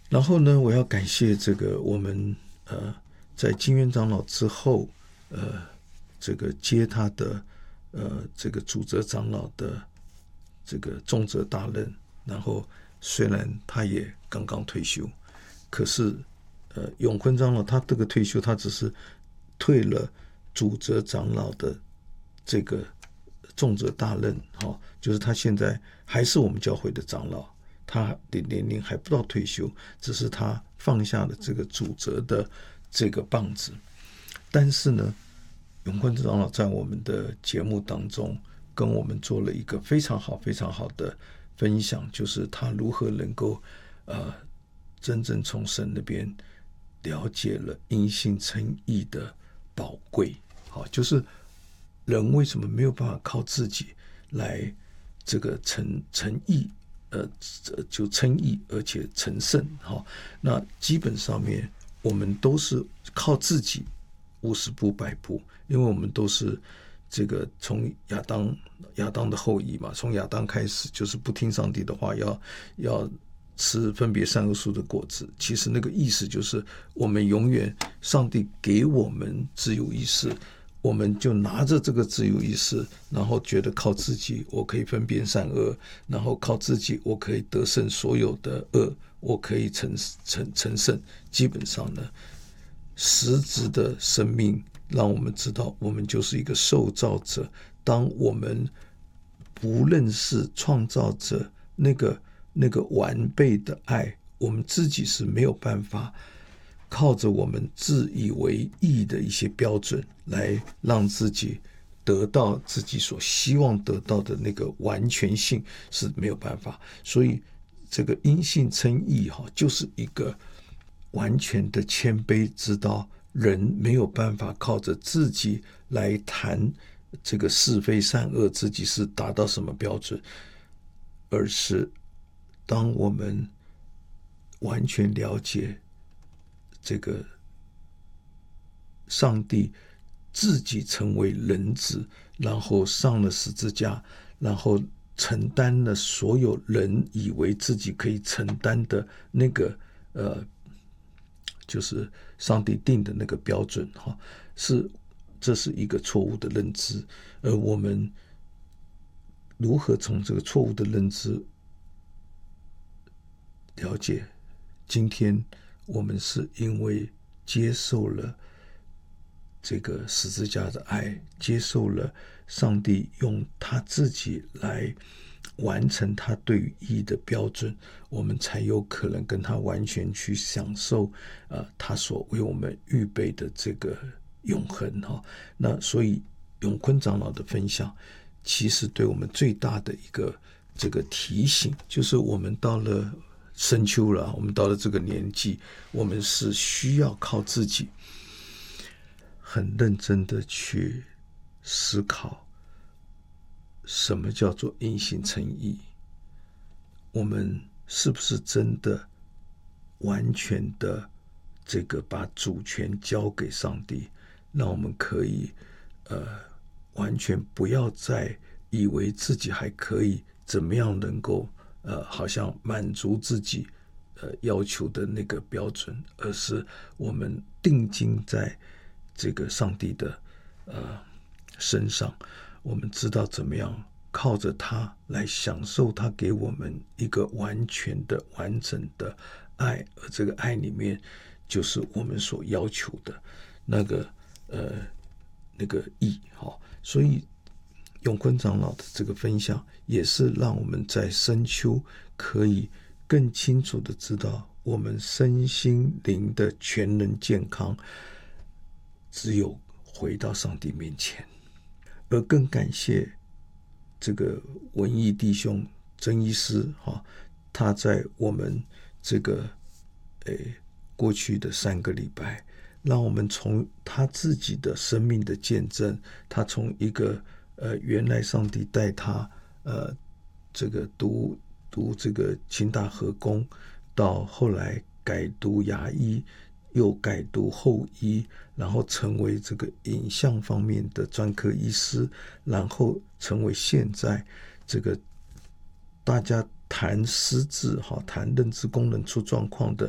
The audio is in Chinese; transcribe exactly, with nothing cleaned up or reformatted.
然后呢，我要感谢这个我们呃在金元长老之后，呃这个接他的呃这个主责长老的这个重责大任。然后虽然他也刚刚退休，可是呃永坤长老他这个退休，他只是退了主责长老的这个重责大任，哦，就是他现在还是我们教会的长老，他的年龄还不到退休，只是他放下了这个主责的这个棒子。但是呢，永坤长老在我们的节目当中跟我们做了一个非常好非常好的分享，就是他如何能够呃真正从神那边了解了因信称义的宝贵。好，就是人为什么没有办法靠自己来这个成成义，呃，就称义而且成圣。好，那基本上面我们都是靠自己五十步百步，因为我们都是这个从亚当亚当的后裔嘛，从亚当开始就是不听上帝的话，要要吃分别善恶树的果子。其实那个意思就是我们永远上帝给我们自由意识，我们就拿着这个自由意识，然后觉得靠自己我可以分辨善恶，然后靠自己我可以得胜所有的恶，我可以成成成圣。基本上呢，实质的生命让我们知道我们就是一个受造者。当我们不认识创造者那个那个完备的爱，我们自己是没有办法靠着我们自以为义的一些标准来让自己得到自己所希望得到的那个完全性，是没有办法。所以这个因信称义就是一个完全的谦卑，知道人没有办法靠着自己来谈这个是非善恶，自己是达到什么标准，而是当我们完全了解这个上帝自己成为人子，然后上了十字架，然后承担了所有人以为自己可以承担的那个呃，就是上帝定的那个标准，哈，是这是一个错误的认知。而我们如何从这个错误的认知了解，今天我们是因为接受了这个十字架的爱，接受了上帝用他自己来完成他对于义的标准，我们才有可能跟他完全去享受呃他所为我们预备的这个永恒哈。那所以永坤长老的分享其实对我们最大的一个这个提醒，就是我们到了深秋了，我们到了这个年纪，我们是需要靠自己很认真的去思考什么叫做因信称义。我们是不是真的完全的这个把主权交给上帝，让我们可以呃完全不要再以为自己还可以怎么样能够呃好像满足自己呃要求的那个标准，而是我们定睛在这个上帝的呃身上，我们知道怎么样靠着他来享受他给我们一个完全的完整的爱，而这个爱里面就是我们所要求的那个呃那个义。好，所以永坤长老的这个分享也是让我们在深秋可以更清楚的知道，我们身心灵的全能健康只有回到上帝面前。而更感谢这个文艺弟兄曾医师哈，他在我们这个诶过去的三个礼拜，让我们从他自己的生命的见证，他从一个呃原来上帝带他呃这个读读这个清大核工，到后来改读牙医，又改读后医，然后成为这个影像方面的专科医师，然后成为现在这个大家谈失智、谈认知功能出状况的